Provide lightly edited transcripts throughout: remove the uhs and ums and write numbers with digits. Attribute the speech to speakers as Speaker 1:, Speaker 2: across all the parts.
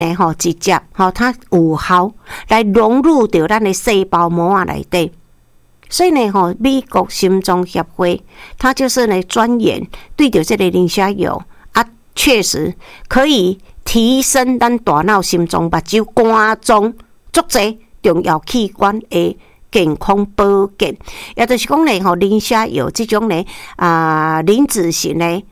Speaker 1: 直接它有效来融入到咱的细胞膜啊内底。所以呢，美国心脏协会它就是呢专研对着这个磷虾油啊，确实可以提升咱大脑、心脏、目睭、肝脏足侪重要器官的健康保健。也就是讲呢，磷虾油这种呢磷脂型的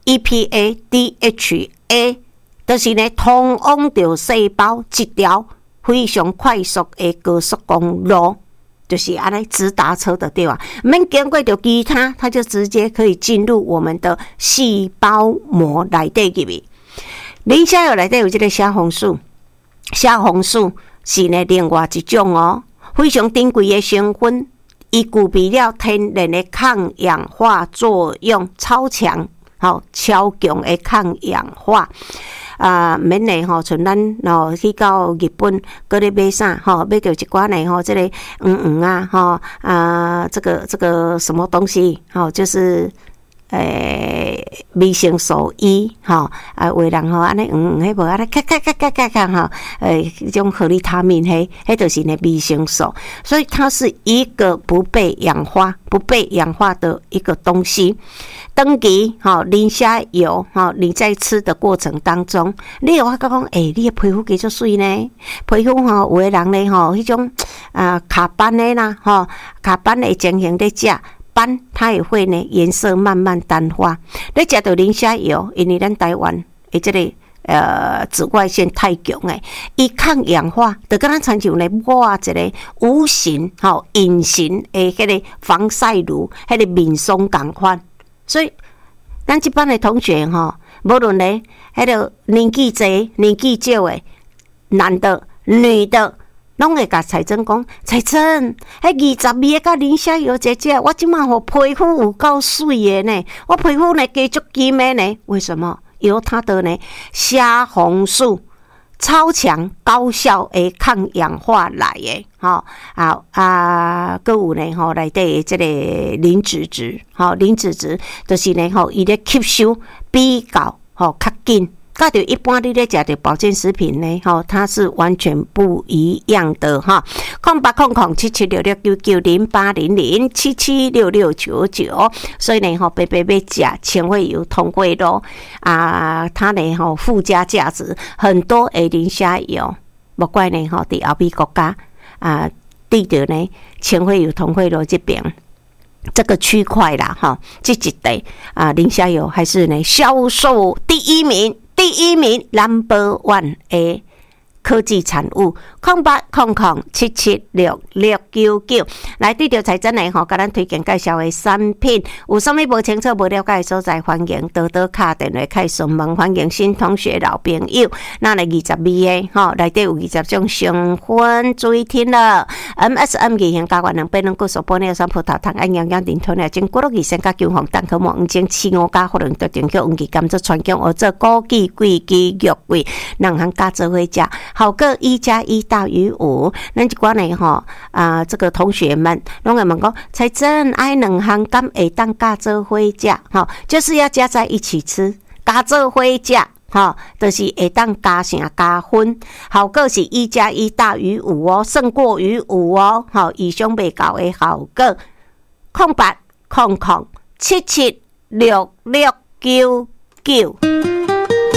Speaker 1: EPA、DHA。就是呢，通往到细胞一条非常快速的高速公路，就是安尼直达车的对吧？免经过到其他，它就直接可以进入我们的细胞膜内底入去。磷虾油内底有这个虾红素，虾红素是呢另外一种非常珍贵的成分，伊具备了天然的抗氧化作用，超强超强的抗氧化。免呢像咱去到日本，搁咧买啥买到一寡呢这个这个什么东西就是维生素 E 有的人安尼迄无安尼咔迄种荷利他命迄就是呢维生素，所以它是一个不被氧化的一个东西。长期磷虾油你在吃的过程当中，你有法觉讲你的皮肤几足水呢？皮肤有的人呢迄种卡斑的啦卡斑的情形在食斑，它也会呢颜色慢慢淡化。你食到磷虾油，因为咱台湾的这个紫外线太强诶，伊抗氧化，就敢若亲像咧抹一个无形隐形的迄个防晒乳，迄个面霜同款。所以，咱这班的同学无论咧迄个年纪侪、年纪少的，男的、女的，拢会甲彩珍讲：彩珍，迄22个甲磷虾油姐姐，我即马皮肤有够水的呢，我皮肤呢加足金的呢。为什么？有它的呢虾红素。超强高效的抗氧化来的还有呢内底这个磷脂质磷脂质就是呢伊咧吸收比较较紧，甲着一般你咧食着保健食品呢它是完全不一样的08007766990800776699，所以呢白白要食千惠油通惠咯它呢附加价值很多的磷虾油，莫怪呢伫欧美国家对着呢千惠油通惠咯这边这个区块啦这一带磷虾油还是呢销售第一名 number one 的科技产物0800776699，来对着彩珍呢甲咱推荐介绍的产品，有啥物无清楚无了解的所在，欢迎多多打电话开询问，欢迎新同学老朋友。那来22个内底有20种成分，注意听了 MSM 二型加元2倍能够所玻尿酸葡萄糖胺营养淀粉奶精骨碌2加姜黄蛋壳膜黄精4加可能得定叫黄芪甘蔗川芎蚵做枸杞桂枝肉桂2项加做伙食，好个1+1大于5。咱一寡呢这个同学们拢会问讲，彩珍爱2项敢会当加做伙食就是要加在一起吃，加做伙食就是会当加成加分，效果是1+1大于5胜过于5以上未到的效果。0800776699。